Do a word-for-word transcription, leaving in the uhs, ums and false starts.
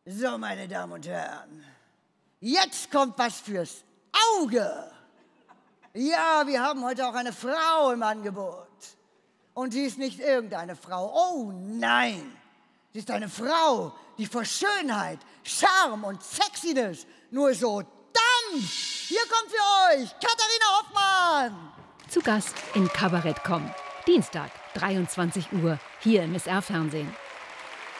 So, meine Damen und Herren, jetzt kommt was fürs Auge. Ja, wir haben heute auch eine Frau im Angebot. Und sie ist nicht irgendeine Frau. Oh nein, sie ist eine Frau, die vor Schönheit, Charme und Sexiness nur so dampft. Hier kommt für euch Katharina Hoffmann. Zu Gast in Kabarett komm. Dienstag, dreiundzwanzig Uhr, hier im S R Fernsehen.